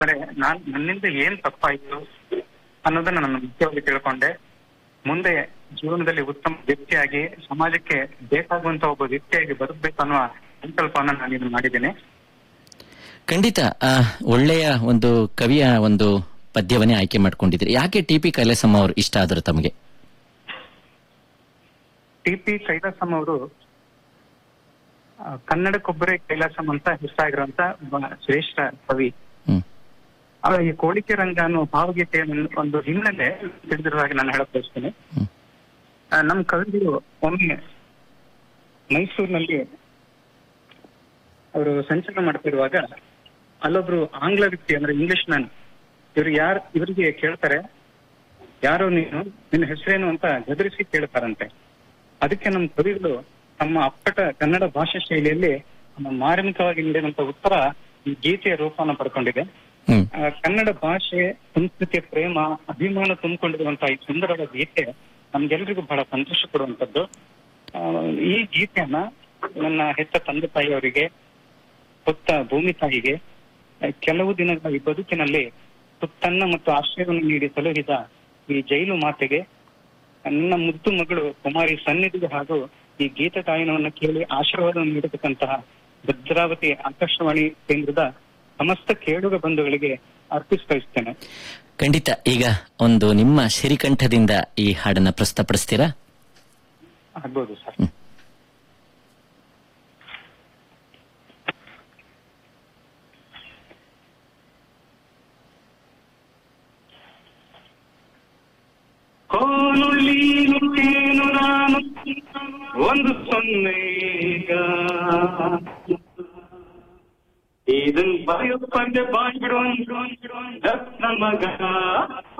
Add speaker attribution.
Speaker 1: ಕಡೆ ನನ್ನಿಂದ ಏನ್ ತಪ್ಪಾಯ್ತು ಅನ್ನೋದನ್ನ ನಾನು ಮುಖ್ಯವಾಗಿ ತಿಳ್ಕೊಂಡೆ. ಮುಂದೆ ಜೀವನದಲ್ಲಿ ಉತ್ತಮ ವ್ಯಕ್ತಿಯಾಗಿ ಸಮಾಜಕ್ಕೆ ಬೇಕಾಗುವಂತ ಒಬ್ಬ ವ್ಯಕ್ತಿಯಾಗಿ ಬದುಕಬೇಕು ಅನ್ನುವ ಸಂಕಲ್ಪವನ್ನ ನಾನು ಇದನ್ನು ಮಾಡಿದ್ದೇನೆ.
Speaker 2: ಖಂಡಿತ ಒಳ್ಳೆಯ ಒಂದು ಕವಿಯ ಒಂದು ಪದ್ಯವನ್ನೇ ಆಯ್ಕೆ ಮಾಡ್ಕೊಂಡಿದ್ರಿ. ಯಾಕೆ ಟಿ.ಪಿ. ಕೈಲಾಸಂ ಅವರು ಇಷ್ಟ ಆದ್ರು ತಮಗೆ?
Speaker 1: ಟಿ.ಪಿ. ಕೈಲಾಸಂ ಅವರು ಕನ್ನಡಕ್ಕೊಬ್ಬರೇ ಕೈಲಾಸಂ ಅಂತ ಹೆಸರಾಗಿರುವಂತ ಶ್ರೇಷ್ಠ ಕವಿ. ಈ ಕೋಳಿಕೆ ರಂಗ ಅನ್ನೋ ಭಾವಗೀತೆಯ ಒಂದು ಹಿನ್ನೆಲೆ ತಿಳಿದಿರುವ ಹಾಗೆ ನಾನು ಹೇಳಕ್ ಬಯಸ್ತೇನೆ. ನಮ್ಮ ಕವಿಗಳು ಒಮ್ಮೆ ಮೈಸೂರಿನಲ್ಲಿ ಅವರು ಸಂಚಲನ ಮಾಡ್ತಿರುವಾಗ ಅಲ್ಲೊಬ್ರು ಆಂಗ್ಲ ವ್ಯಕ್ತಿ ಅಂದ್ರೆ ಇಂಗ್ಲಿಷ್ ಮ್ಯಾನ್ ಇವರಿಗೆ ಕೇಳ್ತಾರೆ, ಯಾರೋ ನಿನ್ನ ಹೆಸರೇನು ಅಂತ ಗದರಿಸಿ ಕೇಳ್ತಾರಂತೆ. ಅದಕ್ಕೆ ನಮ್ಮ ಕವಿಗಳು ತಮ್ಮ ಅಪ್ಪಟ ಕನ್ನಡ ಭಾಷಾ ಶೈಲಿಯಲ್ಲಿ ಮಾರ್ಮಿಕವಾಗಿ ನೀಡಿದಂತ ಉತ್ತರ ಈ ಗೀತೆಯ ರೂಪವನ್ನು ಪಡ್ಕೊಂಡಿದೆ. ಕನ್ನಡ ಭಾಷೆ, ಸಂಸ್ಕೃತಿಯ ಪ್ರೇಮ, ಅಭಿಮಾನ ತುಂಬಿಕೊಂಡಿರುವಂತಹ ಈ ಸುಂದರವಾದ ಗೀತೆ ನಮ್ಗೆಲ್ರಿಗೂ ಬಹಳ ಸಂತೋಷ ಕೊಡುವಂತದ್ದು. ಈ ಗೀತೆಯನ್ನ ನನ್ನ ಹೆತ್ತ ತಂದೆ ತಾಯಿಯವರಿಗೆ, ಹೊತ್ತ ಭೂಮಿ ತಾಯಿಗೆ, ಕೆಲವು ದಿನಗಳ ಈ ಬದುಕಿನಲ್ಲಿ ತುತ್ತನ್ನ ಮತ್ತು ಆಶ್ರಯವನ್ನು ನೀಡಿ ಸಲುಹಿದ ಈ ಜೈಲು ಮಾತೆಗೆ, ನನ್ನ ಮುದ್ದು ಮಗಳು ಕುಮಾರಿ ಸನ್ನಿಧಿಗೆ ಹಾಗೂ ಈ ಗೀತ ಗಾಯನವನ್ನು ಕೇಳಿ ಆಶೀರ್ವಾದವನ್ನು ನೀಡತಕ್ಕಂತಹ ಭದ್ರಾವತಿ ಆಕಾಶವಾಣಿ ಕೇಂದ್ರದ ಸಮಸ್ತ ಕೇಳುಗ ಬಂಧುಗಳಿಗೆ ಅರ್ಪಿಸ್ತೇನೆ.
Speaker 2: ಖಂಡಿತ. ಈಗ ಒಂದು ನಿಮ್ಮ ಸಿರಿಕಂಠದಿಂದ ಈ ಹಾಡನ್ನ ಪ್ರಸ್ತುತಪಡಿಸ್ತೀರಾ?
Speaker 1: ಆಗ್ಬೋದು ಸರ್. ಕೋನುಳ್ಳೀನುತ್ತೇನು ನಾನು ಒಂದು ಸೊನ್ನೆಗ ಇದನ್ ಬಾಯಪ್ಪಂದೆ ಬಾಯ್ ಬಿಡುವ ಮಗ